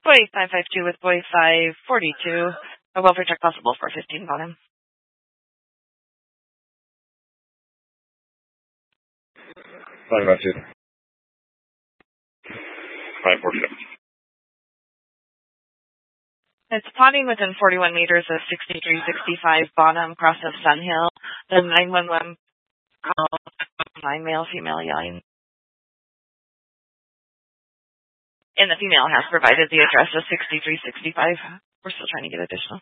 Boy 552 with Boy 542. A welfare check possible for 15 bottom. 552. 547. It's potting within 41 meters of 6365 bottom, cross of Sun Hill. The 911 call, 9 male, female yelling. And the female has provided the address of 6365. We're still trying to get additional.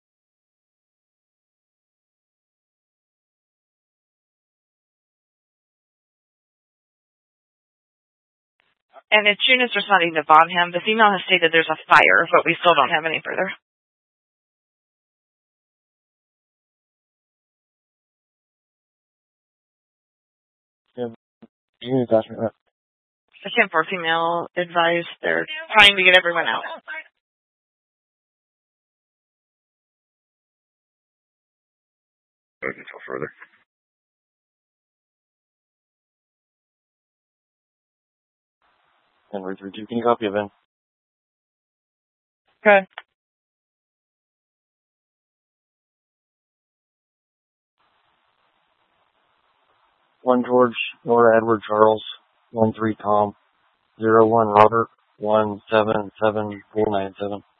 And as soon as responding to Bonham, the female has stated there's a fire, but we still don't have any further. Yeah, you need to ask me that. The Camp 4 female advised they're trying to get everyone out. Until further. And Richard, can you copy of Ben? Okay. 1 George, Nora Edward Charles, 13 Tom, 01 Robert, 177497.